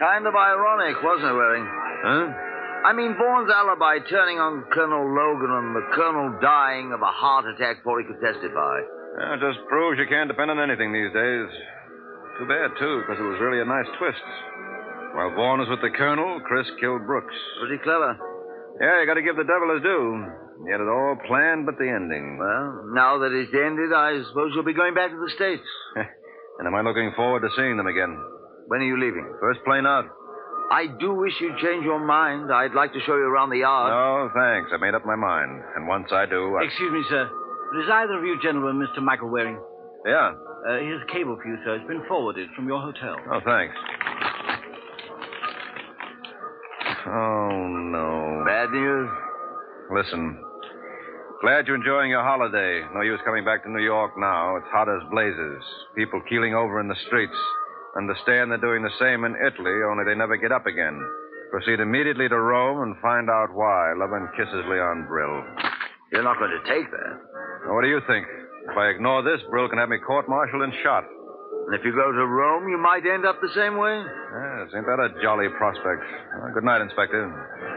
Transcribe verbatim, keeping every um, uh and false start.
Kind of ironic, wasn't it, Waring? Huh? I mean, Vaughan's alibi turning on Colonel Logan and the Colonel dying of a heart attack before he could testify. Well, it just proves you can't depend on anything these days. Too bad, too, because it was really a nice twist. While Vaughn was with the Colonel, Chris killed Brooks. Pretty clever. Yeah, you got to give the devil his due. He had it all planned but the ending. Well, now that it's ended, I suppose you'll be going back to the States. And am I looking forward to seeing them again? When are you leaving? First plane out. I do wish you'd change your mind. I'd like to show you around the yard. No, thanks. I made up my mind. And once I do, I... Excuse me, sir. Is either of you gentlemen Mister Michael Waring? Yeah. Uh, here's a cable for you, sir. It's been forwarded from your hotel. Oh, thanks. Oh, no. Bad news? Listen. Glad you're enjoying your holiday. No use coming back to New York now. It's hot as blazes. People keeling over in the streets. Understand they're doing the same in Italy, only they never get up again. Proceed immediately to Rome and find out why. Love and kisses, Leon Brill. You're not going to take that. Now, what do you think? If I ignore this, Brill can have me court-martialed and shot. And if you go to Rome, you might end up the same way? Yes, ain't that a jolly prospect? Well, good night, Inspector.